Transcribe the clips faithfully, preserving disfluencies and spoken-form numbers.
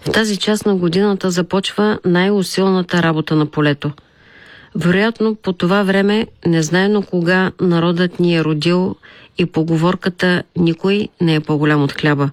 В тази част на годината започва най-усилната работа на полето. Вероятно по това време, незнайно кога, народът ни е родил и поговорката «Никой не е по-голям от хляба».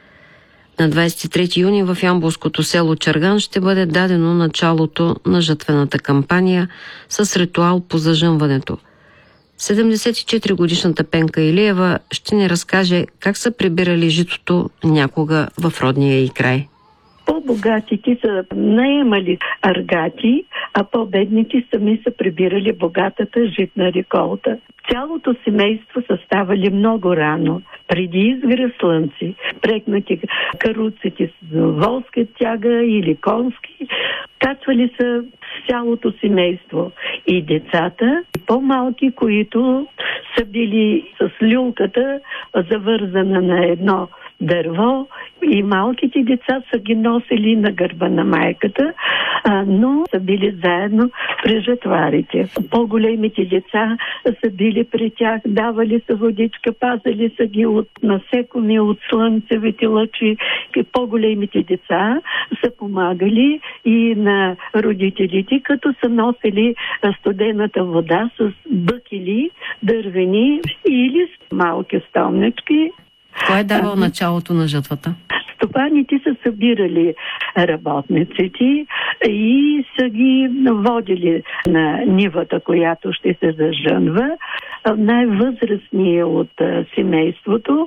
На двадесет и трети юни в ямболското село Чарган ще бъде дадено началото на жатвената кампания с ритуал по зажънването. седемдесет и четири годишната Пенка Илиева ще ни разкаже как са прибирали житото някога в родния й край. По-богатите са наемали аргати, а по-бедните сами са прибирали богатата житна реколта. Цялото семейство са ставали много рано, преди изгря слънце, прекнати каруците с волска тяга или конски, качвали са цялото семейство и децата, и по-малки, които са били с люлката завързана на едно дърво, и малките деца са ги носили на гърба на майката, а, но са били заедно при жатварите. По-големите деца са били при тях, давали са водичка, пазали са ги от насекоми, от слънцевите лъчи. И по-големите деца са помагали и на родителите, като са носили студената вода с бъкели, дървени или с малки стомнички. Кой е давал началото на жатвата? Стопаните са събирали работниците и са ги водили на нивата, която ще се зажънва. Най-възрастният от семейството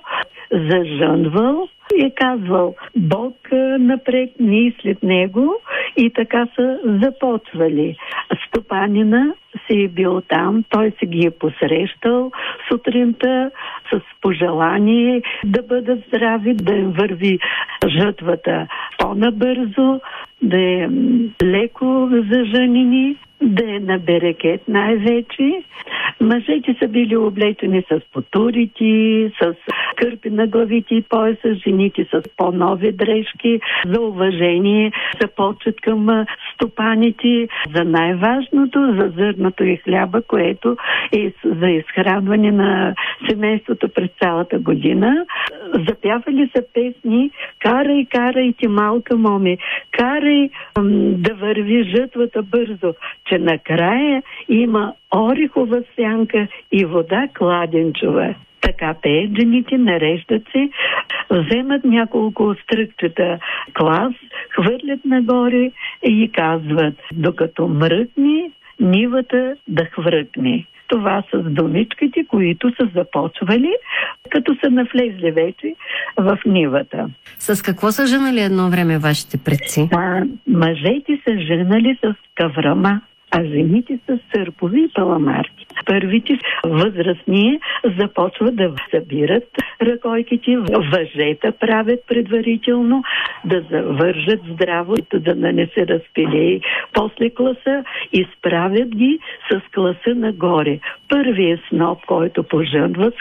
зажънвал и е казвал Бог напред, ние след него, и така са започвали. Стопанина си е бил там, той се ги е посрещал сутринта с пожелание да бъдат здрави, да им върви жътвата по-набързо, да е леко зажънени, да е на берекет най-вече. Мъжете са били облечени с потурите, с кърпи на главите и пояса, жените с по-нови дрежки за уважение, за почет към стопаните, за най-важното, за зърното и хляба, което е за изхранване на семейството през цялата година. Запявали са песни «Карай, карай ти, малка моми, карай м- да върви жътвата бързо, че накрая има орехова сянка и вода кладенчова». Така пеят жените, нареждат се, вземат няколко стръкчета клас, хвърлят нагоре и казват: докато мръкне, нивата да хвръкне. Това са думичките, които са започвали, като са навлезли вече в нивата. С какво са женали едно време вашите предци? А, мъжете са женали с каврама, а жените с сърпови и паламарки. Първите възрастни започват да събират ръкойките, въжета правят предварително, да завържат здраво, да не се разпилее. После класа изправят ги с класа нагоре. Първият сноп, който пожънва